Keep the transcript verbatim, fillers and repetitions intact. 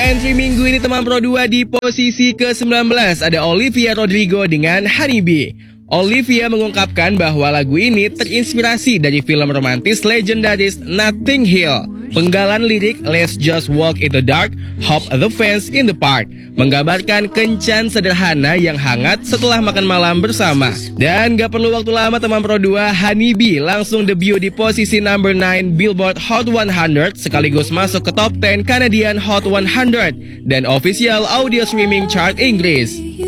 entry minggu ini teman Pro dua di posisi ke sembilan belas ada Olivia Rodrigo dengan Honeybee. Olivia mengungkapkan bahwa lagu ini terinspirasi dari film romantis legendaris Notting Hill. Penggalan lirik Let's Just Walk in the Dark, Hop the Fence in the Park menggambarkan kencan sederhana yang hangat setelah makan malam bersama. Dan gak perlu waktu lama teman Pro dua, Honeybee langsung debut di posisi number nine Billboard Hot seratus sekaligus masuk ke top sepuluh Canadian Hot seratus dan official audio streaming chart Inggris.